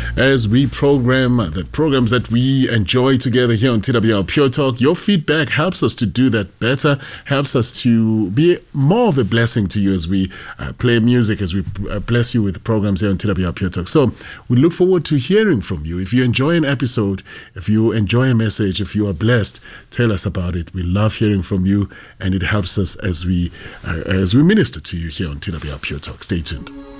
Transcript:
as we program the programs that we enjoy together here on TWR Pure Talk. Your feedback helps us to do that better, helps us to be more of a blessing to you as we play music, as we bless you with programs here on TWR Pure Talk. So we look forward to hearing from you. If you enjoy an episode, if you enjoy a message, if you are blessed, tell us about it. We love hearing from you, and it helps us as we minister to you here on TWR Pure Talk. Stay tuned.